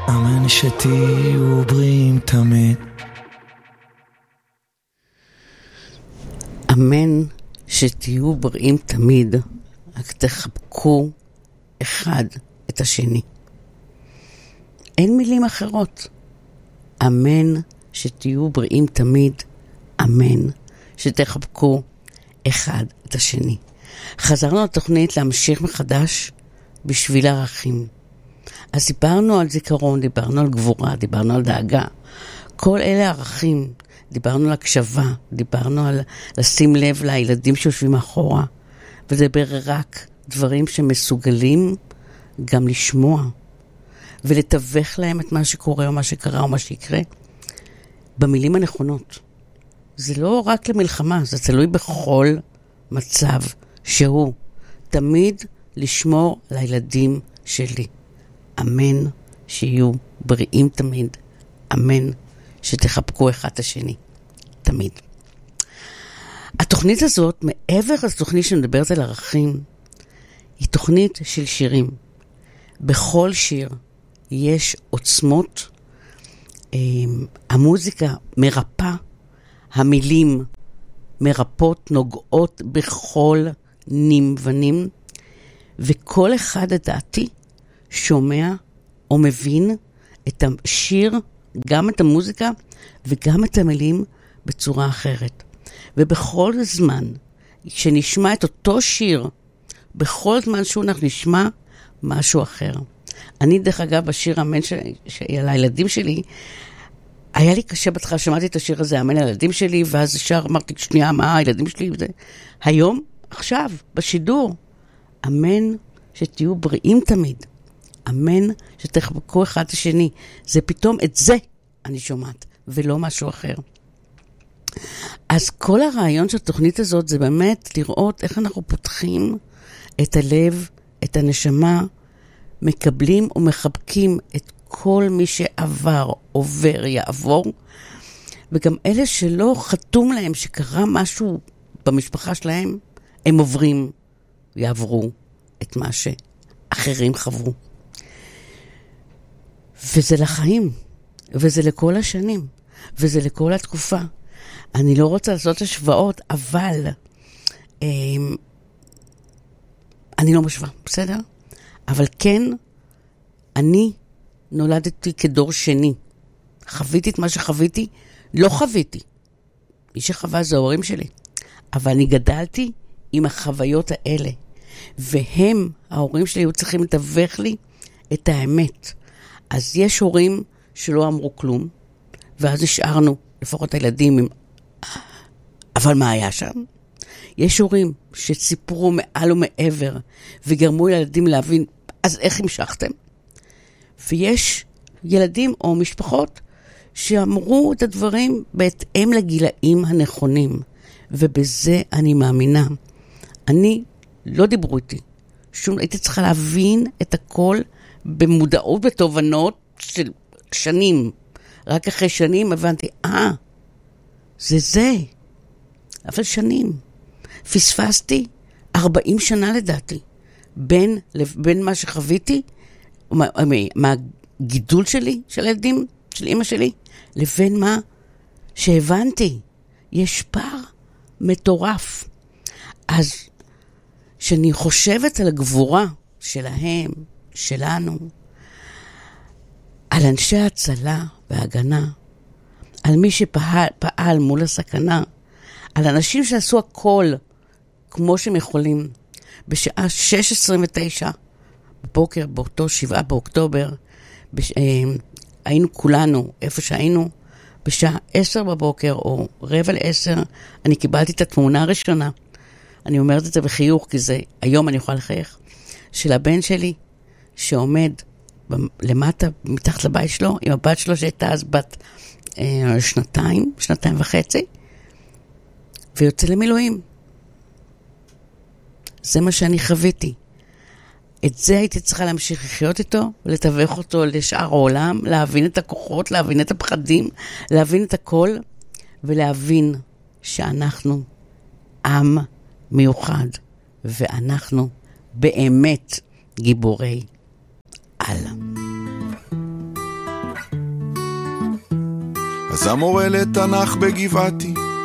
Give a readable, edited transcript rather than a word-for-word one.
אמן שתהיו בריאים תמיד. אמן שתהיו בריאים תמיד, רק תחבקו אחד את השני. אין מילים אחרות. אמן שתהיו בריאים תמיד, אמן שתחבקו אחד את השני. חזרנו לתוכנית להמשיך מחדש בשביל ערכים. אז דיברנו על זיכרון, דיברנו על גבורה, דיברנו על דאגה. כל אלה ערכים. דיברנו על הקשבה, דיברנו על לשים לב לילדים שיושבים מאחורה, ולדבר רק דברים שמסוגלים גם לשמוע, ולתווך להם את מה שקורה או מה שקרה או מה שיקרה, במילים הנכונות. זה לא רק למלחמה, זה תלוי בכל מצב שהוא. תמיד לשמור על הילדים שלי. אמן שיהיו בריאים תמיד. אמן שתחבקו אחד את השני. תמיד. התוכנית הזאת, מעבר לתוכנית שמדברת על ערכים, היא תוכנית של שירים. בכל שיר יש עוצמות, המוזיקה מרפא, המילים מרפות, נוגעות בכל נים ונים, וכל אחד לדעתי שומע או מבין את השיר, גם את המוזיקה וגם את המילים בצורה אחרת. ובכל זמן שנשמע את אותו שיר, בכל זמן שהוא אנחנו נשמע משהו אחר. אני דרך אגב בשיר אמן על הילדים שלי, היה לי קשה בתחילה, שמעתי את השיר הזה, אמן על הילדים שלי, ואז שר אמרתי, שנייה, מה הילדים שלי? וזה. היום, עכשיו, בשידור, אמן שתהיו בריאים תמיד. אמן שתחבקו אחד את השני. זה פתאום את זה אני שומעת, ולא משהו אחר. אז כל הרעיון של התוכנית הזאת זה באמת לראות איך אנחנו פותחים את הלב, את הנשמה, מקבלים ומחבקים את כל מי שעבר, עובר, יעבור, וגם אלה שלא חתום להם שקרה משהו במשפחה שלהם, הם עוברים, יעברו את מה שאחרים חברו. וזה לחיים, וזה לכל השנים, וזה לכל התקופה. אני לא רוצה לעשות השוואות, אבל אני לא משווה, בסדר? אבל כן, אני נולדתי כדור שני. חוויתי את מה שחוויתי, לא חוויתי. מי שחווה זה ההורים שלי. אבל אני גדלתי עם החוויות האלה. והם, ההורים שלי, היו צריכים לתווך לי את האמת. אז יש הורים שלא אמרו כלום, ואז נשארנו, לפחות הילדים, עם... אבל מה היה שם? יש הורים שסיפרו מעל ומעבר, וגרמו לילדים להבין, אז איך המשכתם? ויש ילדים או משפחות שאמרו את הדברים בהתאם לגילאים הנכונים, ובזה אני מאמינה. אני לא דיברו איתי. הייתי צריכה להבין את הכל במודעות, בתובנות של שנים. רק אחרי שנים הבנתי, זה. אבל שנים. פספסתי 40 שנה לדעתי. בין מה שחוויתי, מהגידול שלי, של הילדים, של אמא שלי, לבין מה שהבנתי. יש פער מטורף. אז שאני חושבת על הגבורה שלהם, שלנו, על אנשי ההצלה וההגנה, על מי שפעל מול הסכנה, על אנשים שעשו הכל כמו שהם יכולים. בשעה 6:29 בבוקר, באותו 7 באוקטובר, היינו כולנו איפה שהיינו. בשעה 10 בבוקר או 9:45 אני קיבלתי את התמונה הראשונה. אני אומרת את זה בחיוך, כי זה היום אני יכולה לחייך, של הבן שלי שעומד למטה מתחת לבית שלו עם הבת שלו שהייתה אז בת 2.5 ויוצא למילואים. זה מה שאני חוויתי. את זה הייתי צריכה להמשיך לחיות איתו, ולתווך אותו לשאר העולם, להבין את הכוחות, להבין את הפחדים, להבין את הכל, ולהבין שאנחנו עם מיוחד, ואנחנו באמת גיבורי על. אז המורה לתנ"ך בגבעתי